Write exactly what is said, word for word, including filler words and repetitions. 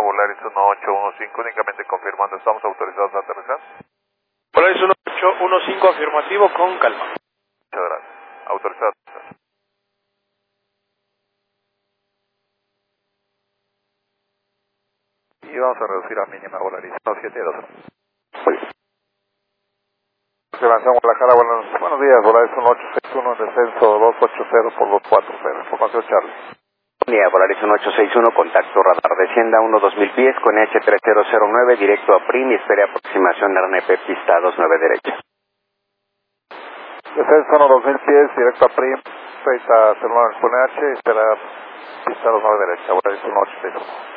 Volaris uno ocho uno cinco, únicamente confirmando, ¿estamos autorizados a aterrizar? Volaris uno ocho uno cinco, afirmativo, con calma. Muchas gracias. Autorizado a aterrizar. Y vamos a reducir a mínima Volaris uno siete dos. Muy bien. Se lanzamos la cara, buenos, buenos días, Volaris uno ocho seis uno, descenso dos ocho cero por dos cuatro cero, información Charlie. Buen día, Volaris uno ocho seis uno, contacto radar, descienda uno dos mil pies con H tres cero cero nueve, directo a P R I M y espere aproximación R N P pista dos nueve derecha. Descenso uno dos mil pies, directo a P R I M, treinta cero nueve, pone H, espera pista dos nueve derecha, Volaris uno ocho seis uno.